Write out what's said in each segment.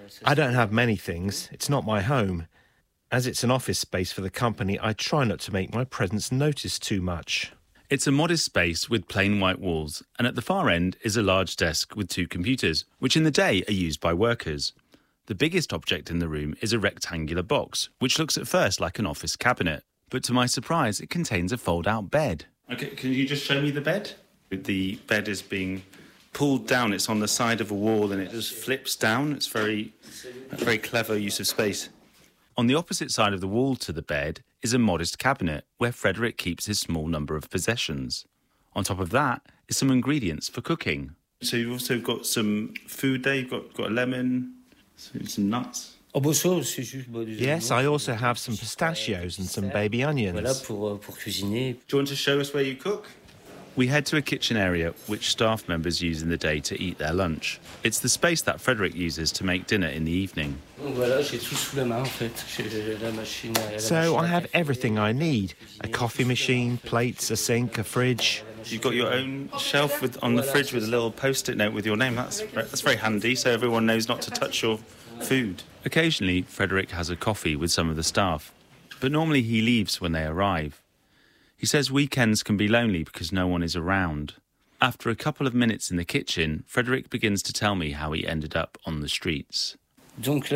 I don't have many things. It's not my home. As it's an office space for the company, I try not to make my presence noticed too much. It's a modest space with plain white walls, and at the far end is a large desk with 2 computers, which in the day are used by workers. The biggest object in the room is a rectangular box, which looks at first like an office cabinet. But to my surprise, it contains a fold-out bed. Okay, can you just show me the bed? The bed is being pulled down. It's on the side of a wall and it just flips down. It's a very clever use of space. On the opposite side of the wall to the bed is a modest cabinet where Frederick keeps his small number of possessions. On top of that is some ingredients for cooking. So you've also got some food there. You've got a lemon, some nuts. Yes, I also have some pistachios and some baby onions. Do you want to show us where you cook? We head to a kitchen area which staff members use in the day to eat their lunch. It's the space that Frederick uses to make dinner in the evening. So I have everything I need. A coffee machine, plates, a sink, a fridge. You've got your own shelf on the fridge with a little post-it note with your name. That's very handy, so everyone knows not to touch your food. Occasionally, Frederick has a coffee with some of the staff, but normally he leaves when they arrive. He says weekends can be lonely because no one is around. After a couple of minutes in the kitchen, Frederick begins to tell me how he ended up on the streets. The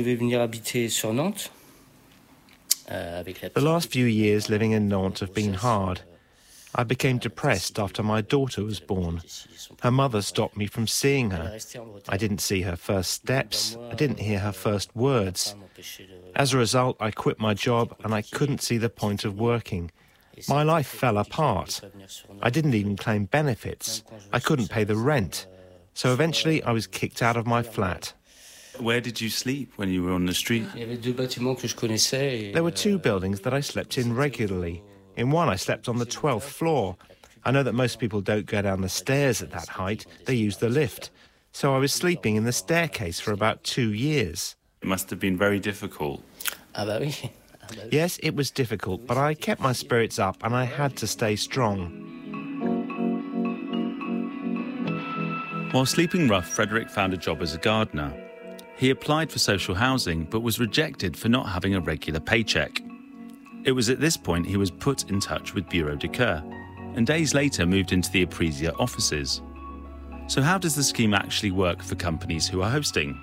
last few years living in Nantes have been hard. I became depressed after my daughter was born. Her mother stopped me from seeing her. I didn't see her first steps. I didn't hear her first words. As a result, I quit my job and I couldn't see the point of working. My life fell apart. I didn't even claim benefits. I couldn't pay the rent. So eventually I was kicked out of my flat. Where did you sleep when you were on the street? There were 2 buildings that I slept in regularly. In one I slept on the 12th floor. I know that most people don't go down the stairs at that height. They use the lift. So I was sleeping in the staircase for about 2 years. It must have been very difficult. Yes, it was difficult, but I kept my spirits up and I had to stay strong. While sleeping rough, Frederick found a job as a gardener. He applied for social housing, but was rejected for not having a regular paycheck. It was at this point he was put in touch with Bureau de Coeur, and days later moved into the Aprisia offices. So how does the scheme actually work for companies who are hosting?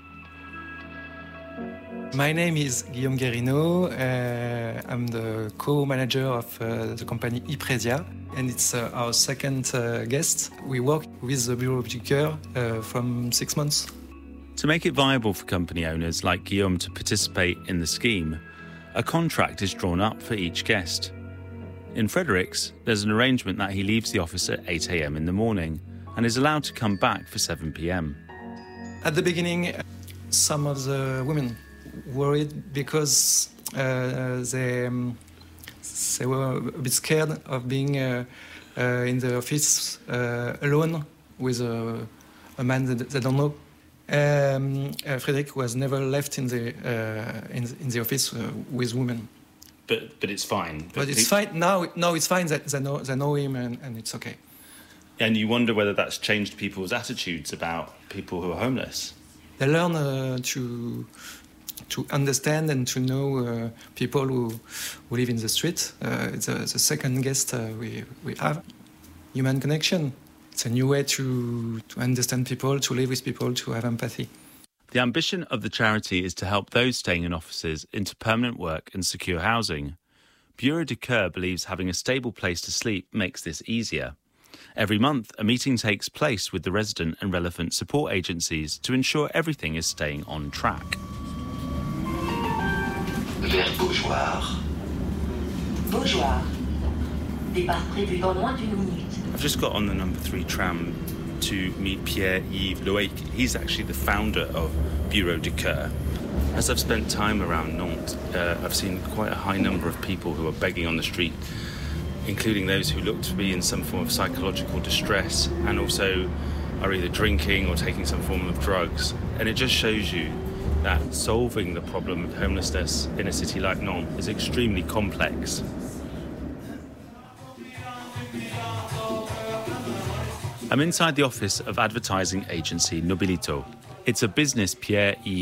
My name is Guillaume Guérino. I'm the co-manager of the company Aprisia, and it's our second guest. We work with the Bureau de Coeur from 6 months. To make it viable for company owners like Guillaume to participate in the scheme, a contract is drawn up for each guest. In Frederick's, there's an arrangement that he leaves the office at 8 a.m. in the morning and is allowed to come back for 7 p.m. At the beginning, some of the women worried because they were a bit scared of being in the office alone with a man that they don't know. Frederick was never left in the office with women. But it's fine. But it's fine now. No, it's fine that they know him and it's okay. And you wonder whether that's changed people's attitudes about people who are homeless. They learn to understand and to know people who live in the street. It's the second guest we have. Human connection. It's a new way to understand people, to live with people, to have empathy. The ambition of the charity is to help those staying in offices into permanent work and secure housing. Bureau de Coeur believes having a stable place to sleep makes this easier. Every month, a meeting takes place with the resident and relevant support agencies to ensure everything is staying on track. Vers Beaujoire. Beaujoire. Départ prévu dans moins d'une minute. I've just got on the number 3 tram to meet Pierre-Yves Loïc. He's actually the founder of Bureau de Coeur. As I've spent time around Nantes, I've seen quite a high number of people who are begging on the street, including those who look to be in some form of psychological distress and also are either drinking or taking some form of drugs. And it just shows you that solving the problem of homelessness in a city like Nantes is extremely complex. I'm inside the office of advertising agency Nobilito. It's a business Pierre-Yves